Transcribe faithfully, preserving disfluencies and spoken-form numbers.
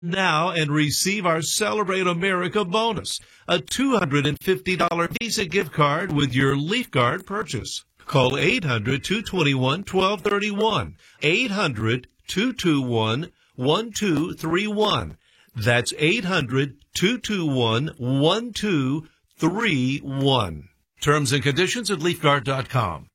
now and receive our Celebrate America bonus, a two hundred fifty dollars Visa gift card with your LeafGuard purchase. Call eight hundred, two two one, one two three one, eight hundred, two two one, one two three one. That's eight hundred, two two one, one two three one. Terms and conditions at leaf guard dot com.